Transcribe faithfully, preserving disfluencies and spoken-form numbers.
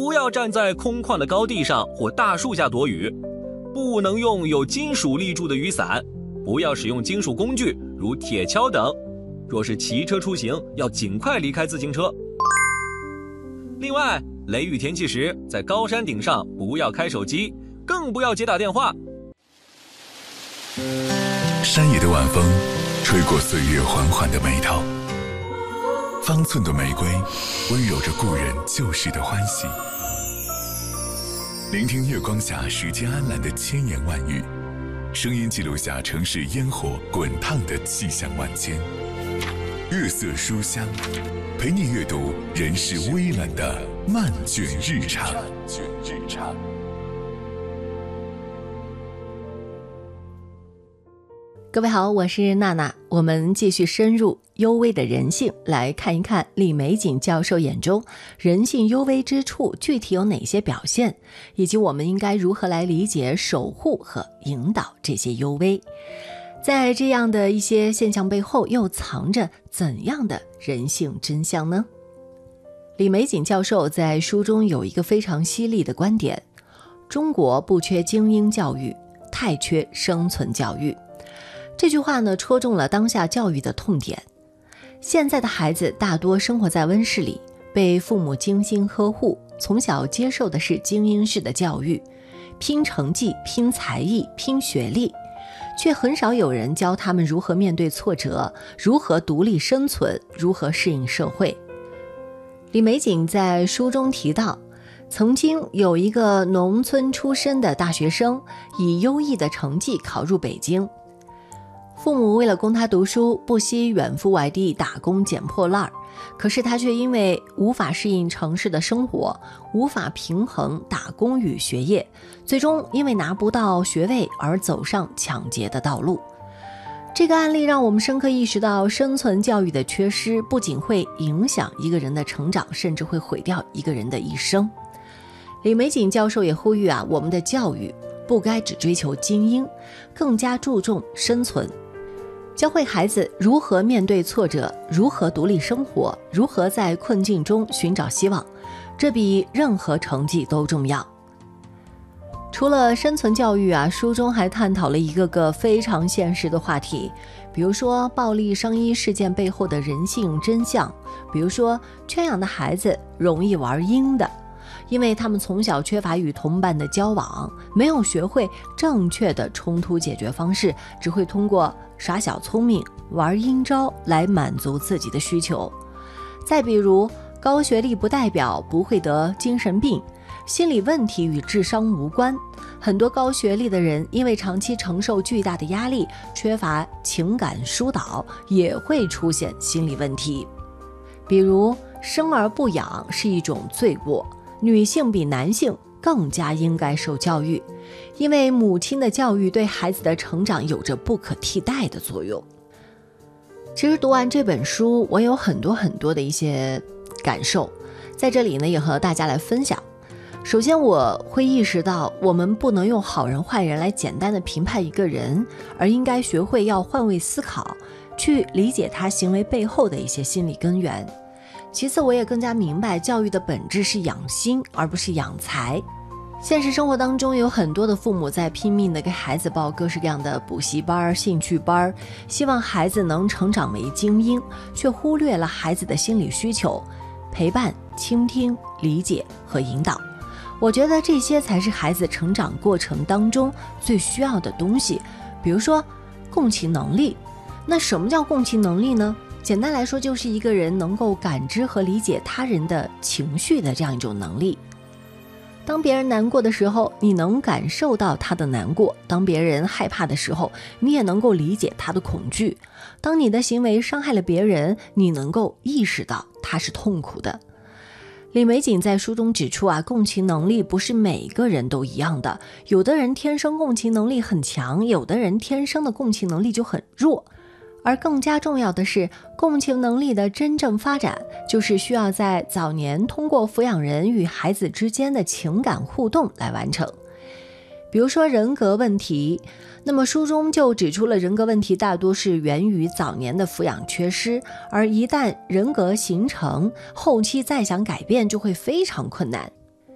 不要站在空旷的高地上或大树下躲雨，不能用有金属立柱的雨伞，不要使用金属工具如铁锹等。若是骑车出行，要尽快离开自行车。另外，雷雨天气时，在高山顶上不要开手机，更不要接打电话。 山野的晚风吹过岁月缓缓的眉头，方寸的玫瑰温柔着故人旧时的欢喜。聆听月光下时间安澜的千言万语，声音记录下城市烟火滚烫的气象万千。月色书香，陪你阅读人世微澜的漫卷日常。 各位好，我是娜娜，我们继续深入幽微的人性，来看一看李玫瑾教授眼中人性幽微之处具体有哪些表现，以及我们应该如何来理解、守护和引导这些幽微。在这样的一些现象背后，又藏着怎样的人性真相呢？李玫瑾教授在书中有一个非常犀利的观点：中国不缺精英教育，太缺生存教育。这句话呢，戳中了当下教育的痛点。现在的孩子大多生活在温室里，被父母精心呵护，从小接受的是精英式的教育，拼成绩、拼才艺、拼学历，却很少有人教他们如何面对挫折，如何独立生存，如何适应社会。李玫瑾在书中提到，曾经有一个农村出身的大学生，以优异的成绩考入北京。父母为了供他读书，不惜远赴外地打工捡破烂，可是他却因为无法适应城市的生活，无法平衡打工与学业，最终因为拿不到学位而走上抢劫的道路。这个案例让我们深刻意识到，生存教育的缺失不仅会影响一个人的成长，甚至会毁掉一个人的一生。李玫瑾教授也呼吁啊，我们的教育不该只追求精英，更加注重生存，教会孩子如何面对挫折，如何独立生活，如何在困境中寻找希望，这比任何成绩都重要。除了生存教育啊，书中还探讨了一个个非常现实的话题，比如说暴力伤医事件背后的人性真相，比如说圈养的孩子容易玩阴的，因为他们从小缺乏与同伴的交往，没有学会正确的冲突解决方式，只会通过耍小聪明、玩阴招来满足自己的需求。再比如，高学历不代表不会得精神病，心理问题与智商无关。很多高学历的人因为长期承受巨大的压力，缺乏情感疏导，也会出现心理问题。比如，生而不养是一种罪过，女性比男性更加应该受教育，因为母亲的教育对孩子的成长有着不可替代的作用。其实读完这本书，我有很多很多的一些感受，在这里呢也和大家来分享。首先，我会意识到我们不能用好人坏人来简单的评判一个人，而应该学会要换位思考，去理解他行为背后的一些心理根源。其次，我也更加明白教育的本质是养心，而不是养才。现实生活当中，有很多的父母在拼命的给孩子报各式各样的补习班、兴趣班，希望孩子能成长为精英，却忽略了孩子的心理需求，陪伴、倾听、理解和引导。我觉得这些才是孩子成长过程当中最需要的东西。比如说共情能力，那什么叫共情能力呢？简单来说，就是一个人能够感知和理解他人的情绪的这样一种能力。当别人难过的时候，你能感受到他的难过；当别人害怕的时候，你也能够理解他的恐惧；当你的行为伤害了别人，你能够意识到他是痛苦的。李玫瑾在书中指出啊，共情能力不是每个人都一样的，有的人天生共情能力很强，有的人天生的共情能力就很弱。而更加重要的是，共情能力的真正发展，就是需要在早年通过抚养人与孩子之间的情感互动来完成。比如说人格问题，那么书中就指出了人格问题大多是源于早年的抚养缺失，而一旦人格形成，后期再想改变就会非常困难。